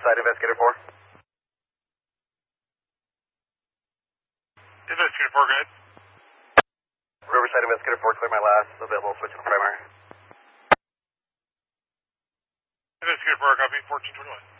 Riverside Investigator 4. Investigator 4, go ahead. Riverside Investigator 4, clear my last. Available, switching to primary. Investigator 4, copy, 1421.